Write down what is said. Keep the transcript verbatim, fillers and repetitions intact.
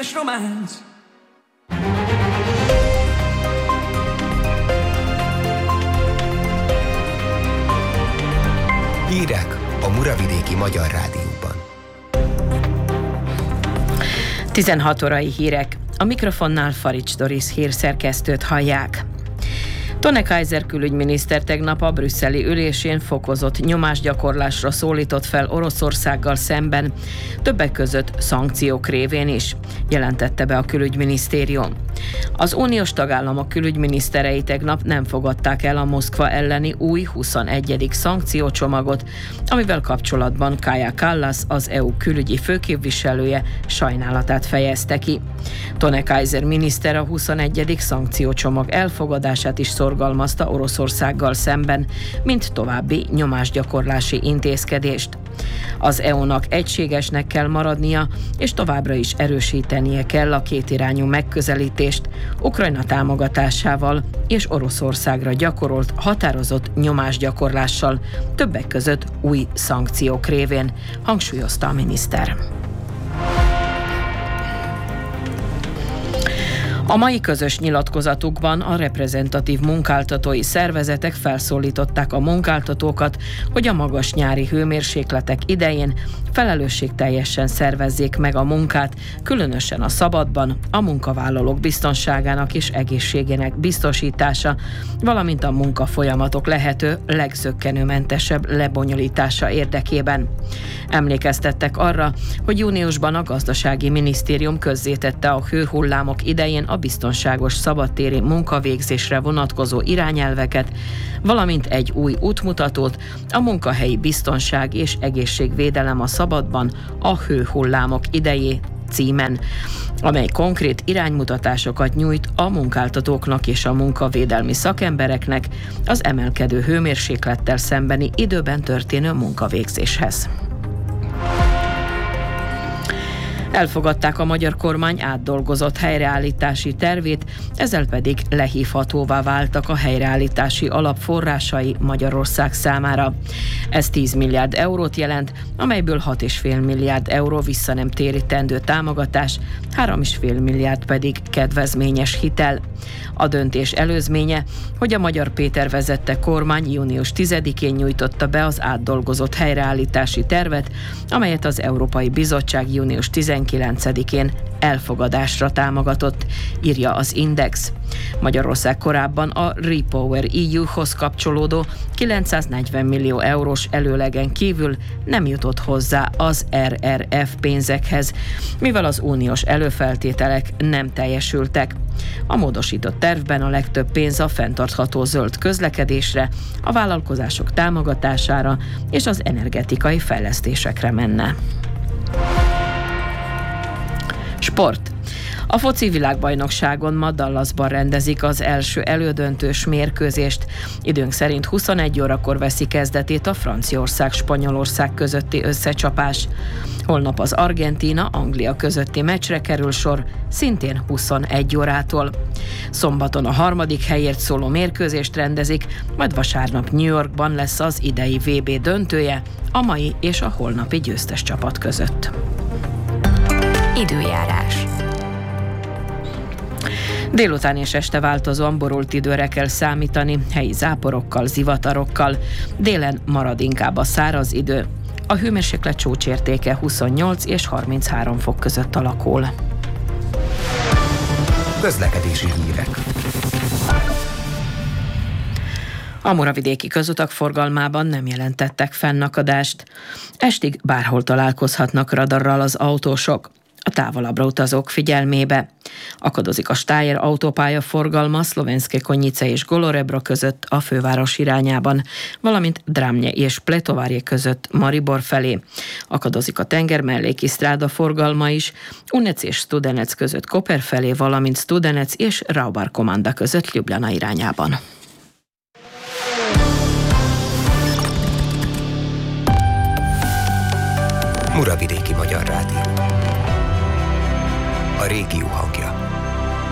éves románc. Hírek a Muravidéki Magyar Rádióban. tizenhat órai hírek. A mikrofonnál Farics Doris hírszerkesztőt hallják. Tone Kaiser külügyminiszter tegnap a brüsszeli ülésén fokozott nyomásgyakorlásra szólított fel Oroszországgal szemben, többek között szankciók révén is, jelentette be a külügyminisztérium. Az uniós tagállamok külügyminiszterei tegnap nem fogadták el a Moszkva elleni új huszonegyedik szankciócsomagot, amivel kapcsolatban Kaja Kallas, az é u külügyi főképviselője sajnálatát fejezte ki. Tone Kaiser miniszter a huszonegyedik szankciócsomag elfogadását is szorgalmazta Oroszországgal szemben, mint további nyomásgyakorlási intézkedést. Az é u-nak egységesnek kell maradnia, és továbbra is erősítenie kell a kétirányú megközelítést Ukrajna támogatásával és Oroszországra gyakorolt határozott nyomásgyakorlással, többek között új szankciók révén, hangsúlyozta a miniszter. A mai közös nyilatkozatukban a reprezentatív munkáltatói szervezetek felszólították a munkáltatókat, hogy a magas nyári hőmérsékletek idején felelősségteljesen szervezzék meg a munkát, különösen a szabadban, a munkavállalók biztonságának és egészségének biztosítása, valamint a munkafolyamatok lehető legzökkenőmentesebb lebonyolítása érdekében. Emlékeztettek arra, hogy júniusban a Gazdasági Minisztérium közzétette a hőhullámok idején a biztonságos szabadtéri munkavégzésre vonatkozó irányelveket, valamint egy új útmutatót, a munkahelyi biztonság és egészségvédelem a szabadban a hőhullámok idejé címen, amely konkrét iránymutatásokat nyújt a munkáltatóknak és a munkavédelmi szakembereknek az emelkedő hőmérséklettel szembeni időben történő munkavégzéshez. Elfogadták a magyar kormány átdolgozott helyreállítási tervét, ezzel pedig lehívhatóvá váltak a helyreállítási alap forrásai Magyarország számára. Ez tíz milliárd eurót jelent, amelyből hat egész öt milliárd euró vissza nem térítendő támogatás, három egész öt milliárd pedig kedvezményes hitel. A döntés előzménye, hogy a Magyar Péter vezette kormány június tizedikén nyújtotta be az átdolgozott helyreállítási tervet, amelyet az Európai Bizottság június tizenkilencedikén elfogadásra támogatott, írja az Index. Magyarország korábban a Repower é u-hoz kapcsolódó kilencszáznegyven millió eurós előlegen kívül nem jutott hozzá az er er ef pénzekhez, mivel az uniós előfeltételek nem teljesültek. A módosított tervben a legtöbb pénz a fenntartható zöld közlekedésre, a vállalkozások támogatására és az energetikai fejlesztésekre menne. Sport. A foci világbajnokságon ma Dallasban rendezik az első elődöntős mérkőzést. Időnk szerint huszonegy órakor veszi kezdetét a Franciaország-Spanyolország közötti összecsapás. Holnap az Argentína-Anglia közötti meccsre kerül sor, szintén huszonegy órától. Szombaton a harmadik helyért szóló mérkőzést rendezik, majd vasárnap New Yorkban lesz az idei vé bé döntője, a mai és a holnapi győztes csapat között. Időjárás. Délután és este változóan borult időre kell számítani, helyi záporokkal, zivatarokkal. Délen marad inkább a száraz idő. A hőmérséklet csúcsértéke huszonnyolc és harminchárom fok között alakul. Közlekedési hírek. A muravidéki közutak forgalmában nem jelentettek fennakadást. Estig bárhol találkozhatnak radarral az autósok. A távolabbra utazók figyelmébe. Akadozik a Stájer autópálya forgalma Szlovenské Konjice és Golorebra között a főváros irányában, valamint Drámnye és Pletovárje között Maribor felé. Akadozik a tengermelléki stráda forgalma is, Unec és Studenec között Koper felé, valamint Studenec és Raubar Komanda között Ljubljana irányában. Muravidéki Magyar Rádió. A régió hangja.